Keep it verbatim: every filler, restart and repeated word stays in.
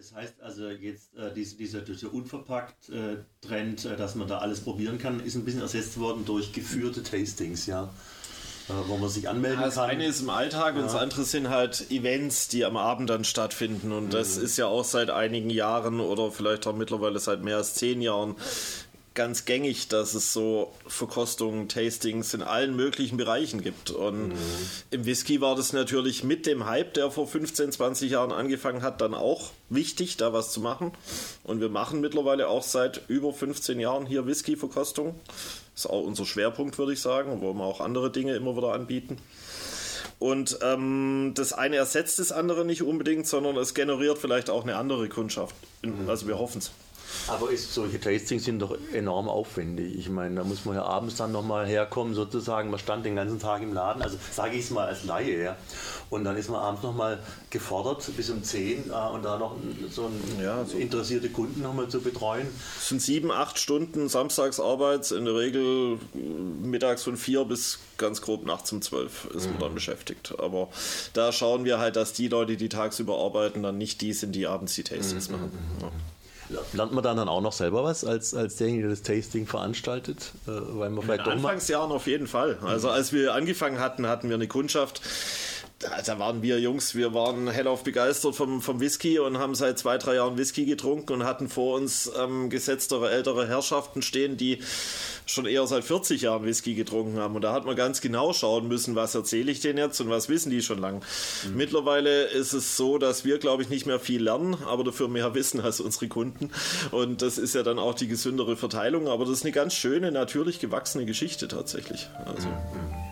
Das heißt also jetzt äh, diese, dieser, dieser Unverpackt-Trend, äh, dass man da alles probieren kann, ist ein bisschen ersetzt worden durch geführte Tastings, ja. Äh, wo man sich anmelden ja, das kann. Das eine ist im Alltag, ja. Und das andere sind halt Events, die am Abend dann stattfinden. Und mhm. das ist ja auch seit einigen Jahren oder vielleicht auch mittlerweile seit mehr als zehn Jahren ganz gängig, dass es so Verkostungen, Tastings in allen möglichen Bereichen gibt. Und mhm. im Whisky war das natürlich mit dem Hype, der vor fünfzehn, zwanzig Jahren angefangen hat, dann auch wichtig, da was zu machen. Und wir machen mittlerweile auch seit über fünfzehn Jahren hier Whisky-Verkostung. Das ist auch unser Schwerpunkt, würde ich sagen, wo wir auch andere Dinge immer wieder anbieten. Und ähm, das eine ersetzt das andere nicht unbedingt, sondern es generiert vielleicht auch eine andere Kundschaft. Mhm. Also wir hoffen es. Aber ist, solche Tastings sind doch enorm aufwendig. Ich meine, da muss man ja abends dann nochmal herkommen, sozusagen. Man stand den ganzen Tag im Laden, also sage ich es mal als Laie, ja. Und dann ist man abends nochmal gefordert, bis um zehn äh, und da noch so ein, ja, so interessierte Kunden nochmal zu betreuen. Es sind sieben, acht Stunden Samstagsarbeit, in der Regel mittags von vier bis ganz grob nachts um zwölf ist man mhm. dann beschäftigt. Aber da schauen wir halt, dass die Leute, die tagsüber arbeiten, dann nicht die sind, die abends die Tastings mhm. machen. Ja. Lernt man dann, dann auch noch selber was als, als derjenige, der das Tasting veranstaltet? Äh, weil man vielleicht in den Anfangsjahren auf jeden Fall. Also als wir angefangen hatten, hatten wir eine Kundschaft. Da, da waren wir Jungs, wir waren hellauf begeistert vom, vom Whisky und haben seit zwei, drei Jahren Whisky getrunken und hatten vor uns ähm, gesetztere, ältere Herrschaften stehen, die schon eher seit vierzig Jahren Whisky getrunken haben. Und da hat man ganz genau schauen müssen, was erzähle ich denen jetzt und was wissen die schon lang. Mhm. Mittlerweile ist es so, dass wir, glaube ich, nicht mehr viel lernen, aber dafür mehr wissen als unsere Kunden. Und das ist ja dann auch die gesündere Verteilung. Aber das ist eine ganz schöne, natürlich gewachsene Geschichte tatsächlich. Also, mhm.